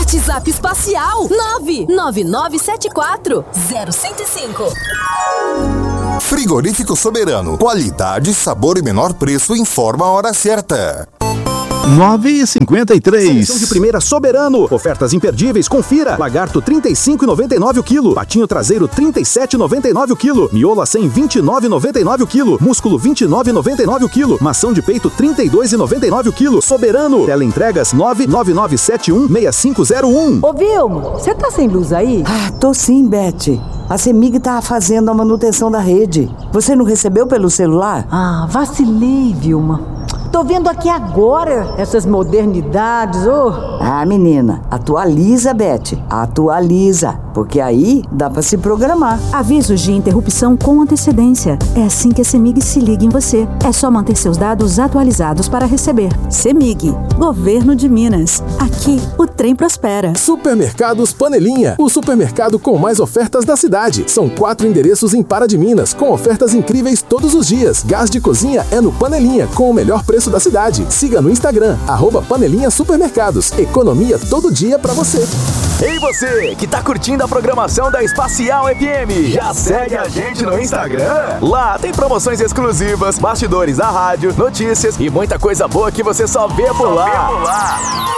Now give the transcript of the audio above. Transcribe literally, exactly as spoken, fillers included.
WhatsApp Espacial nove nove nove sete quatro zero cinco cinco. Frigorífico Soberano. Qualidade, sabor e menor preço. Informa a hora certa. nove e cinquenta e três. Seleção de primeira Soberano. Ofertas imperdíveis, confira. Lagarto trinta e cinco reais e noventa e nove centavos o quilo. Patinho traseiro trinta e sete reais e noventa e nove centavos o quilo. Miolo a cem vinte e nove reais e noventa e nove centavos o quilo. Músculo vinte e nove reais e noventa e nove centavos o quilo. Mação de peito trinta e dois reais e noventa e nove centavos o quilo. Soberano. Teleentregas nove nove nove sete um seis cinco zero um. Ô Vilma, você tá sem luz aí? Ah, tô sim, Beth. A CEMIG tá fazendo a manutenção da rede. Você não recebeu pelo celular? Ah, vacilei, Vilma. Tô vendo aqui agora essas modernidades, ô. Oh. Ah, menina, atualiza, Beth. Atualiza, porque aí dá pra se programar. Avisos de interrupção com antecedência. É assim que a CEMIG se liga em você. É só manter seus dados atualizados para receber. CEMIG, Governo de Minas. Aqui, o trem prospera. Supermercados Panelinha, o supermercado com mais ofertas da cidade. São quatro endereços em Pará de Minas, com ofertas incríveis todos os dias. Gás de cozinha é no Panelinha, com o melhor preço da cidade. Siga no Instagram, arroba Panelinha Supermercados. Economia todo dia pra você. Ei você, que tá curtindo a programação da Espacial F M, já segue a gente no Instagram? Lá tem promoções exclusivas, bastidores da rádio, notícias e muita coisa boa que você só vê por lá.